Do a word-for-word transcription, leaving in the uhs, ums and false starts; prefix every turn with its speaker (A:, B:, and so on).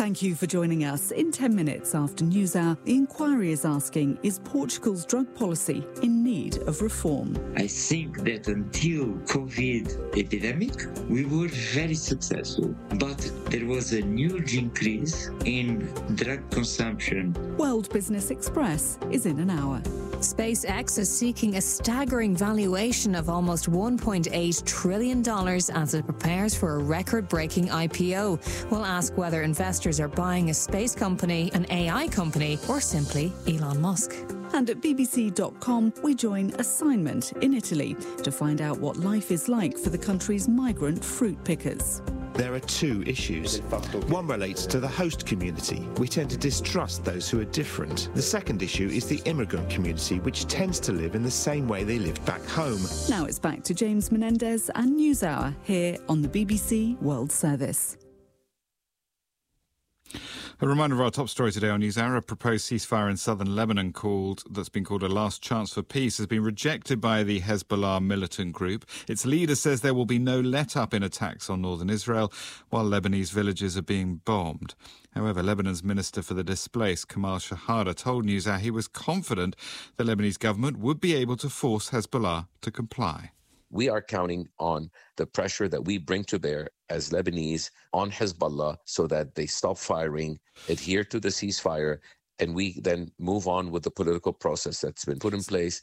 A: Thank you for joining us. In ten minutes after NewsHour, the inquiry is asking, is Portugal's drug policy in need of reform?
B: I think that until COVID epidemic, we were very successful. But there was a huge increase in drug consumption.
A: World Business Express is in an hour.
C: SpaceX is seeking a staggering valuation of almost one point eight trillion dollars as it prepares for a record-breaking I P O. We'll ask whether investors are buying a space company, an A I company, or simply Elon Musk.
A: And at B B C dot com, we join Assignment in Italy to find out what life is like for the country's migrant fruit pickers.
D: There are two issues. One relates to the host community. We tend to distrust those who are different. The second issue is the immigrant community, which tends to live in the same way they lived back home.
A: Now it's back to James Menendez and NewsHour here on the B B C World Service.
E: A reminder of our top story today on NewsHour. A proposed ceasefire in southern Lebanon called that's been called a last chance for peace has been rejected by the Hezbollah militant group. Its leader says there will be no let-up in attacks on northern Israel while Lebanese villages are being bombed. However, Lebanon's Minister for the Displaced, Kamal Shahada, told NewsHour he was confident the Lebanese government would be able to force Hezbollah to comply.
F: We are counting on the pressure that we bring to bear as Lebanese on Hezbollah so that they stop firing, adhere to the ceasefire, and we then move on with the political process that's been put in place